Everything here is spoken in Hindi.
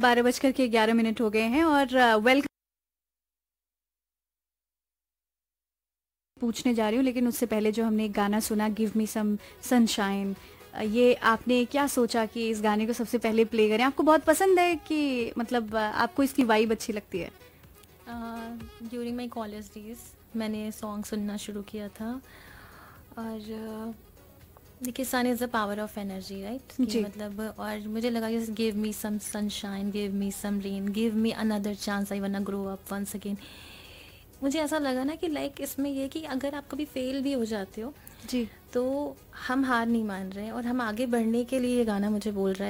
12:11 हो गए हैं और वेलकम पूछने जा रही हूँ, लेकिन उससे पहले जो हमने एक गाना सुना, गिव मी सम सनशाइन, ये आपने क्या सोचा कि इस गाने को सबसे पहले प्ले करें? आपको बहुत पसंद है कि मतलब आपको इसकी वाइब अच्छी लगती है? ड्यूरिंग माई कॉलेज डेज मैंने सॉन्ग सुनना शुरू किया था। और देखिए, सन is the power of energy, right? कि जी। मतलब, और मुझे लगा कि give me some sunshine, give me some rain, give me another chance, आई वांना ग्रो अप वंस अगेन। मुझे ऐसा लगा ना कि लाइक इसमें ये कि अगर आप कभी फेल भी हो जाते हो जी। तो हम हार नहीं मान रहे हैं, और हम आगे बढ़ने के लिए ये गाना मुझे बोल रहा है